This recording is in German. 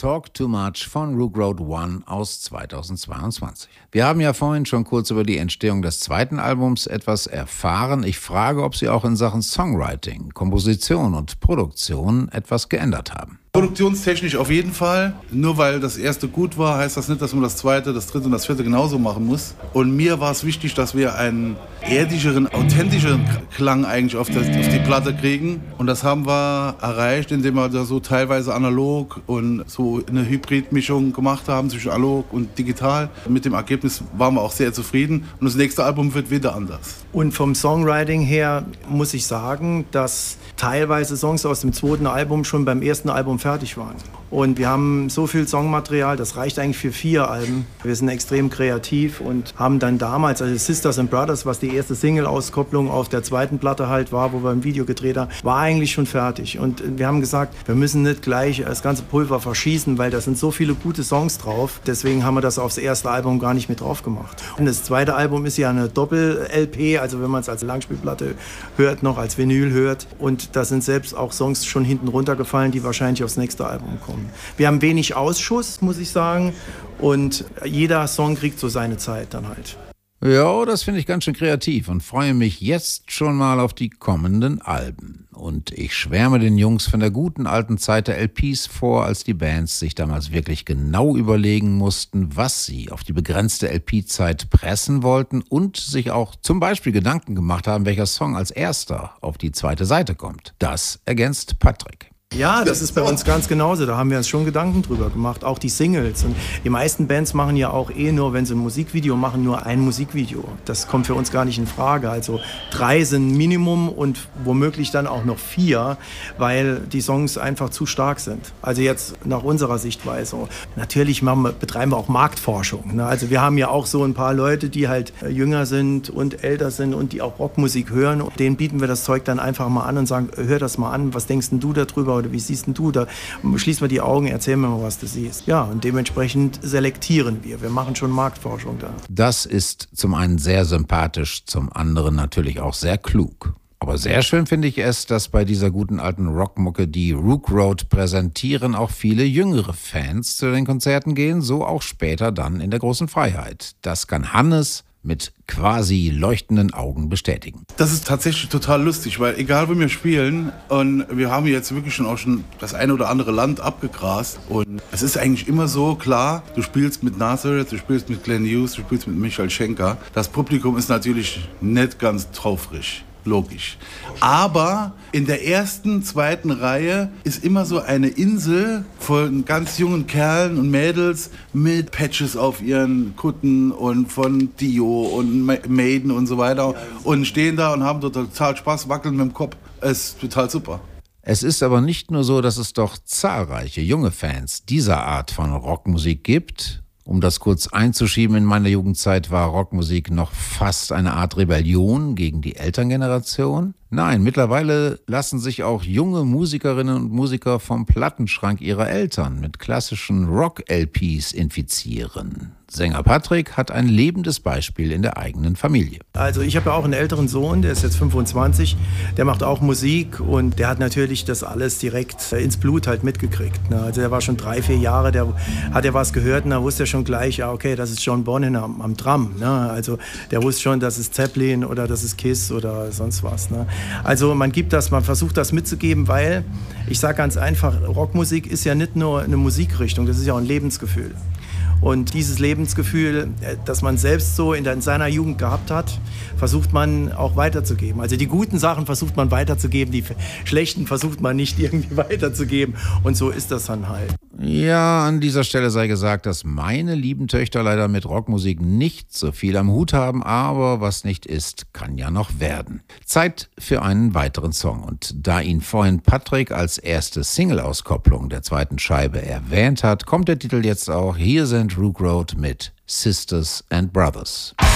Talk Too Much von Rook Road One aus 2022. Wir haben ja vorhin schon kurz über die Entstehung des zweiten Albums etwas erfahren. Ich frage, ob Sie auch in Sachen Songwriting, Komposition und Produktion etwas geändert haben. Produktionstechnisch auf jeden Fall. Nur weil das erste gut war, heißt das nicht, dass man das zweite, das dritte und das vierte genauso machen muss. Und mir war es wichtig, dass wir einen erdischeren, authentischeren Klang eigentlich auf die Platte kriegen. Und das haben wir erreicht, indem wir da so teilweise analog und so eine Hybridmischung gemacht haben zwischen analog und digital. Mit dem Ergebnis waren wir auch sehr zufrieden. Und das nächste Album wird wieder anders. Und vom Songwriting her muss ich sagen, dass teilweise Songs aus dem zweiten Album schon beim ersten Album fertig waren. Und wir haben so viel Songmaterial, das reicht eigentlich für 4 Alben. Wir sind extrem kreativ und haben dann damals, also Sisters and Brothers, was die erste Single-Auskopplung auf der zweiten Platte halt war, wo wir ein Video gedreht haben, war eigentlich schon fertig. Und wir haben gesagt, wir müssen nicht gleich das ganze Pulver verschießen, weil da sind so viele gute Songs drauf. Deswegen haben wir das aufs erste Album gar nicht mit drauf gemacht. Und das zweite Album ist ja eine Doppel-LP, also wenn man es als Langspielplatte hört, noch als Vinyl hört. Und da sind selbst auch Songs schon hinten runtergefallen, die wahrscheinlich aufs nächste Album kommen. Wir haben wenig Ausschuss, muss ich sagen, und jeder Song kriegt so seine Zeit dann halt. Ja, das finde ich ganz schön kreativ und freue mich jetzt schon mal auf die kommenden Alben. Und ich schwärme den Jungs von der guten alten Zeit der LPs vor, als die Bands sich damals wirklich genau überlegen mussten, was sie auf die begrenzte LP-Zeit pressen wollten und sich auch zum Beispiel Gedanken gemacht haben, welcher Song als erster auf die zweite Seite kommt. Das ergänzt Patrick. Ja, das ist bei uns ganz genauso. Da haben wir uns schon Gedanken drüber gemacht. Auch die Singles. Und die meisten Bands machen ja auch nur, wenn sie ein Musikvideo machen, nur ein Musikvideo. Das kommt für uns gar nicht in Frage. Also 3 sind Minimum und womöglich dann auch noch 4, weil die Songs einfach zu stark sind. Also jetzt nach unserer Sichtweise. Natürlich betreiben wir auch Marktforschung. Ne? Also wir haben ja auch so ein paar Leute, die halt jünger sind und älter sind und die auch Rockmusik hören. Und denen bieten wir das Zeug dann einfach mal an und sagen, hör das mal an, was denkst denn du darüber? Wie siehst denn du da? Schließ mal die Augen, erzähl mir mal, was du siehst. Ja, und dementsprechend selektieren wir. Wir machen schon Marktforschung da. Das ist zum einen sehr sympathisch, zum anderen natürlich auch sehr klug. Aber sehr schön finde ich es, dass bei dieser guten alten Rockmucke, die Rook Road präsentieren, auch viele jüngere Fans zu den Konzerten gehen, so auch später dann in der großen Freiheit. Das kann Hannes mit quasi leuchtenden Augen bestätigen. Das ist tatsächlich total lustig, weil egal wo wir spielen, und wir haben jetzt wirklich schon das eine oder andere Land abgegrast, und es ist eigentlich immer so, klar, du spielst mit Nazareth, du spielst mit Glenn Hughes, du spielst mit Michael Schenker. Das Publikum ist natürlich nicht ganz taufrisch. Logisch. Aber in der ersten, zweiten Reihe ist immer so eine Insel von ganz jungen Kerlen und Mädels mit Patches auf ihren Kutten und von Dio und Maiden und so weiter und stehen da und haben total Spaß, wackeln mit dem Kopf. Es ist total super. Es ist aber nicht nur so, dass es doch zahlreiche junge Fans dieser Art von Rockmusik gibt. Um das kurz einzuschieben, in meiner Jugendzeit war Rockmusik noch fast eine Art Rebellion gegen die Elterngeneration. Nein, mittlerweile lassen sich auch junge Musikerinnen und Musiker vom Plattenschrank ihrer Eltern mit klassischen Rock-LPs infizieren. Sänger Patrick hat ein lebendes Beispiel in der eigenen Familie. Also ich habe ja auch einen älteren Sohn, der ist jetzt 25, der macht auch Musik und der hat natürlich das alles direkt ins Blut halt mitgekriegt. Ne? Also der war schon 3, 4 Jahre, hat er was gehört und da wusste er schon gleich, ja okay, das ist John Bonham am Drum. Ne? Also der wusste schon, das ist Zeppelin oder das ist Kiss oder sonst was. Ne? Also man versucht das mitzugeben, weil, ich sage ganz einfach, Rockmusik ist ja nicht nur eine Musikrichtung, das ist ja auch ein Lebensgefühl. Und dieses Lebensgefühl, das man selbst so in seiner Jugend gehabt hat, versucht man auch weiterzugeben. Also die guten Sachen versucht man weiterzugeben, die schlechten versucht man nicht irgendwie weiterzugeben. Und so ist das dann halt. Ja, an dieser Stelle sei gesagt, dass meine lieben Töchter leider mit Rockmusik nicht so viel am Hut haben, aber was nicht ist, kann ja noch werden. Zeit für einen weiteren Song. Und da ihn vorhin Patrick als erste Single-Auskopplung der zweiten Scheibe erwähnt hat, kommt der Titel jetzt auch. Hier sind Rook Road mit Sisters and Brothers.